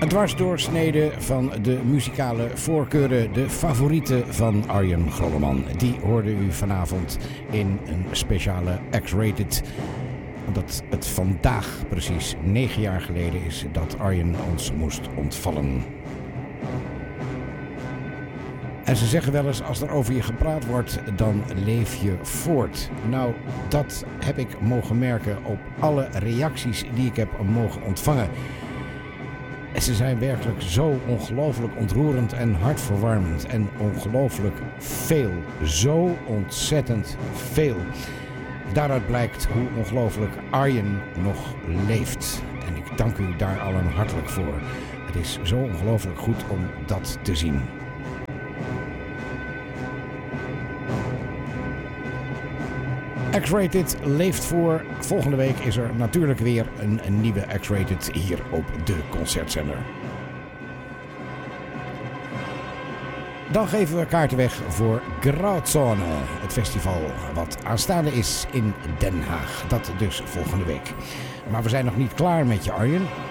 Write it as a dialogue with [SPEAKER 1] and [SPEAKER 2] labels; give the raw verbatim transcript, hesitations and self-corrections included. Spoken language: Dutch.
[SPEAKER 1] dwarsdoorsnede van de muzikale voorkeuren, de favorieten van Arjen Grolleman. Die hoorde u vanavond in een speciale X-Rated. Omdat het vandaag precies negen jaar geleden is dat Arjen ons moest ontvallen. En ze zeggen wel eens, als er over je gepraat wordt, dan leef je voort. Nou, dat heb ik mogen merken op alle reacties die ik heb mogen ontvangen. Ze zijn werkelijk zo ongelooflijk ontroerend en hartverwarmend. En ongelooflijk veel. Zo ontzettend veel. Daaruit blijkt hoe ongelooflijk Arjen nog leeft. En ik dank u daar allen hartelijk voor. Het is zo ongelooflijk goed om dat te zien. X-Rated leeft voor. Volgende week is er natuurlijk weer een, een nieuwe X-Rated hier op de concertzender. Dan geven we kaarten weg voor Grauzone, het festival wat aanstaande is in Den Haag. Dat dus volgende week. Maar we zijn nog niet klaar met je, Arjen.